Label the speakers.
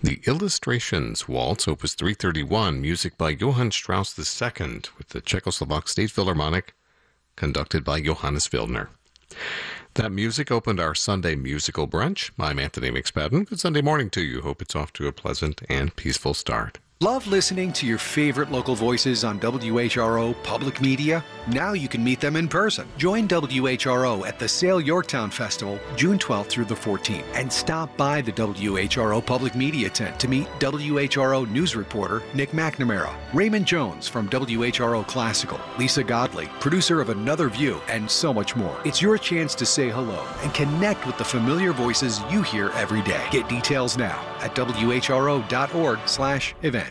Speaker 1: The Illustrations Waltz, Opus 331, music by Johann Strauss II, with the Czechoslovak State Philharmonic, conducted by Johannes Wildner. That music opened our Sunday musical brunch. I'm Anthony McSpadden. Good Sunday morning to you. Hope it's off to a pleasant and peaceful start.
Speaker 2: Love listening to your favorite local voices on WHRO Public Media? Now you can meet them in person. Join WHRO at the Sail Yorktown Festival, June 12th through the 14th, and stop by the WHRO Public Media tent to meet WHRO news reporter Nick McNamara, Raymond Jones from WHRO Classical, Lisa Godley, producer of Another View, and so much more. It's your chance to say hello and connect with the familiar voices you hear every day. Get details now at whro.org/events.